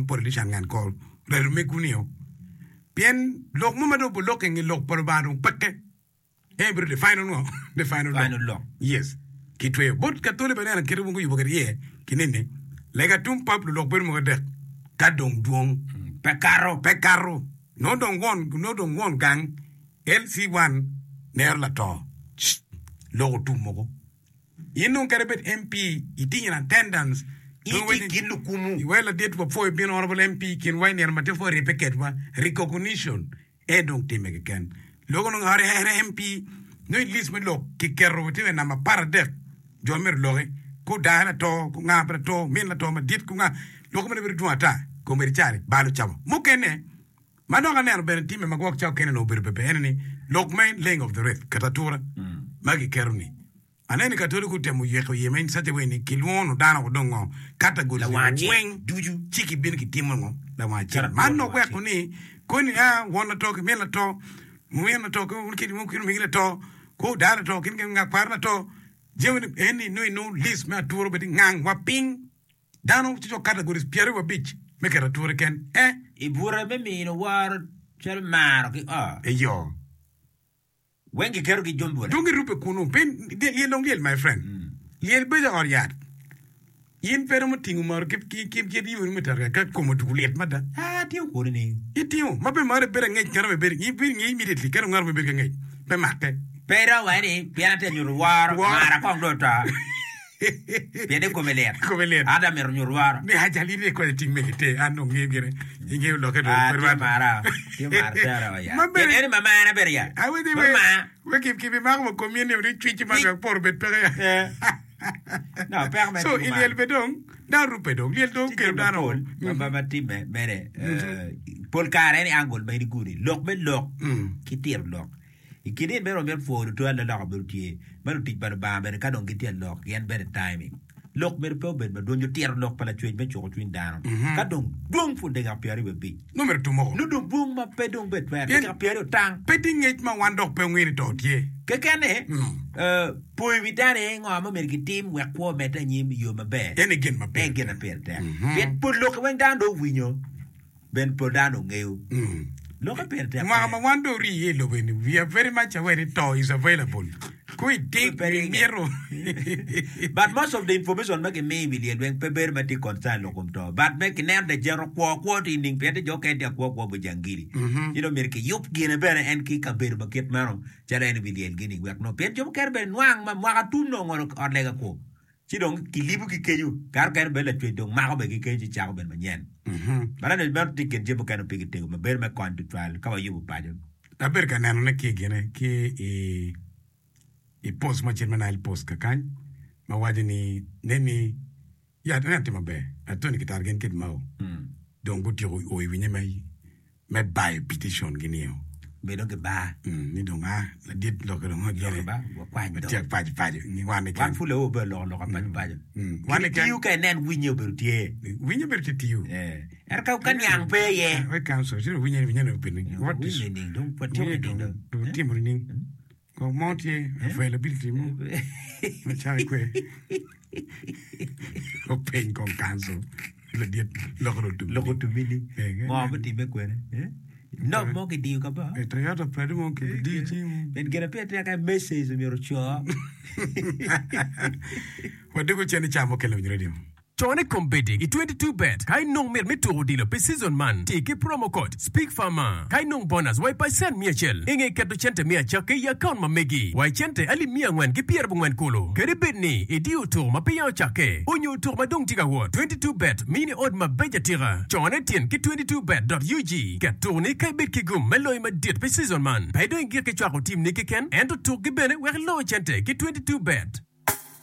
politician ngan ko re me kunio bien lok mo mado lok ngi lok por banu pakke every the final law yes kitwe bot katole banana kere bungu yubo kere kinene lega tum pablo lok ber mo de kadong duong pekaro no don't want gang LC1 ner la to logo tum mo inu kere bet MP itin attendance iti kilu kumu wela det for being honorable MP kin wine ner mate for repeket wa recognition e donc timeke ken logo no ngare MP no list me lo ki kerro te na ma paradek jomer loge ko dana to ko ngabra to min la to ma dit ko nga logo me bir duata ko mer chari balu chama mukene manoga ner ben time magwak chaw ken no bir bebe enni log main laying of the wreath katatura magi kerni aneni katoli kutemu yeko yemen sate weni kilwono dana ko dongo category weng duju chiki bin ki timongo la wachi manno kwa kuni wona to mela to muena to ko kidi mo kidi migila to ko dana to kin nga parna to jewni eni no list ma turo beti ngang waping dano to categories piere wa beach mekera turo ken ibura be mi no war chel mar ki yo wengi kero ki jombo dungi rupe kuno pen ye long liel my friend liel beja or yat yin pero mo tingu mar kip di won metar ka ko mo dulet mada tiu ko ni tiu mabe mare bere ngej kero be ngi immediately kero ngar be ngej be makke pero wani piante nyuru war mara ko ndota piede komeler ada mer nyuru war ni hajali ne ko ting mekite ando ngegere ngi lo ke do mara ti martara ya ene mama na beria awede we keep ma ko commune ri twitch ma por bet pere no permet so il y a le bedong da rupe dong il dong ke da no baba tibe bere pol kare ni angol bay di guri lok be lok ki tir lok ikide bero mer fo to ala la ko tie bero tik bar ba ber ka dong ki tir lok yen ber timing lok ber pe ber do ñu tir lok pala cuej be choko twin dano ka dong fu de ga piari be bi numero tu mo no dong bum ma pe dong bet ba ka piari tang pe ding ma wan dok pe ngini to tie ke kane poi vidare ngo ma mer ki tim we ko meta nyim yo ma be ene gen ma be gen a per ta bet pul lok wen dando winyo ben podano ngeu look at it. Mama wando ri yellow when we are very much aware it is available. Quite take mirror. But most of the information make maybe when paper mati concern lokum but make name the jero quote in pete joke dia quo bujangiri. You know merke yup gene bere en ki ka ber baket maro jara en biliel gini we no pet jom kerbe nwang ma wa tu no ngor odlega ko. Ci donc ki libu ki keju kar bela twe donc ma ko be ki keju ci ben ma ñen bala ne ber ticket je bu kan pigi tego ma ber ma kontu twal ka wa yubu pajo da ber ka nanu ne ki gene ki e post ma ci menal post ka kan ma waji ni neni ya tanati ma be atoni ki targen kid ma donc guti o wigne may me buy petition gene yo be do ke ba ni donc la dit lo ko mo gene ba kwa ndo ti paji ni wane kan fu le o be lo ka paji wane kan you can nen winyo be tie tiu ka kan yang pe ye we kan so jiro winyo no pe ni what is ni donc pati do timur ni ko montie availability mo ma chai kwe o pen con canso le dit lo ko tu mini mo ba ti be kwe no mo che dio ka ba e trayato per mo che dici ben gera pete ka message mi rocho wade ko cheni chamo kelo nyredio Tony Kombedi, i 22bet. Kai nong mer metoro dilo pe season man. Take promo code Speak Farmer. Kai nong bonus wai pa sen miachel. Inge kato chente miacha ke ya account ma megi. Wai chente ali mia ngwan ki pier bungwan kolo. Kere bet ni idio to ma pe ya chake. Unyo to ma dong tiga wot. 22bet mini od ma beja tira. Chone tien ki 22bet.ug. Ka Tony kai bet ki gum meloy ma dit pe season man. Pai do ingir ke chwako team ni ke ken. Ento to ki bene wek lo chente ki 22bet.